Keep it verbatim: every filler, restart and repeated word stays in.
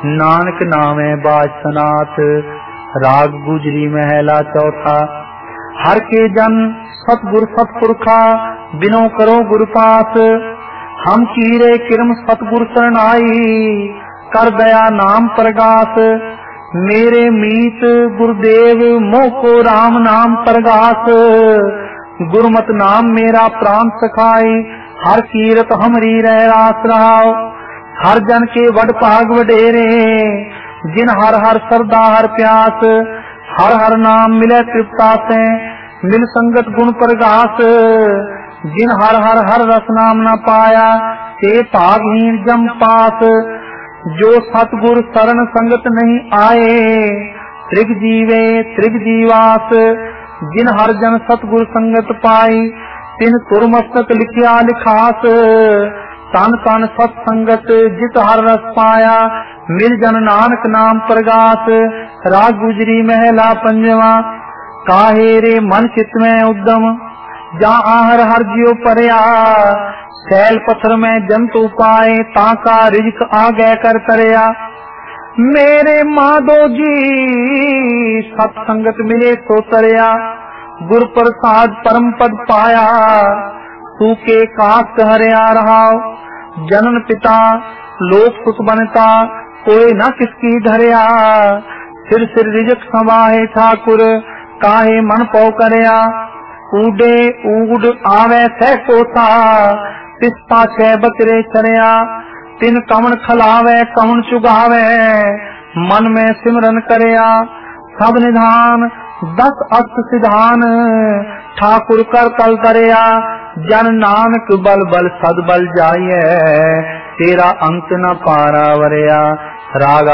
नानक नामे बाज सनाथ। राग गुजरी महला चौथा। हर के जन सतगुर सतपुरखा बिनो करो गुरु पास। हम कीरे किरम सतगुर शरणाई कर दया नाम प्रगास। मेरे मीत गुरुदेव मोह को राम नाम प्रगास। गुरमत नाम मेरा प्राण सखाई हर कीरत हमरी रह रास रहाओ। हर जन के वड भाग वडेरे जिन हर हर सरदा हर प्यास। हर हर नाम मिले तृप्ता से मिल संगत गुण प्रगास। जिन हर हर हर रस नाम न पाया ते भागहीन जम पास। जो सतगुर शरण संगत नहीं आए त्रिग जीवे त्रिग जीवास। जिन हर जन सतगुर संगत पाई तिन सुरमस्तक लिखिया लिखास। तन तन सत संगत जित हर रस पाया मिल जन नानक नाम प्रगास। राग गुजरी महला पंजवा। काहे रे मन चित में उद्यम जा आहर हर जियो परया। सैल पत्थर में जंतु पाए ताका रिजक आ गए कर तरया। मेरे माधो जी सत्संगत मिले तो तरया। गुर प्रसाद परम पद पाया सूखे काश हरिया रहा। जनन पिता लोक सुख बनता कोई न किसकी धरिया। सिर सिर रिजक समाहे ठाकुर काहे मन पौ करया। ऊडे ऊड आवे सह कोसा तिस पाछे बकरे चरया। तिन कवन खलावे कवन चुगावे मन में सिमरन करया। सब निधान दस अष्ट सिधान ठाकुर कर कल तरया। जन नानक बल बल सद बल जाइए तेरा अंत न पारा वरया। राग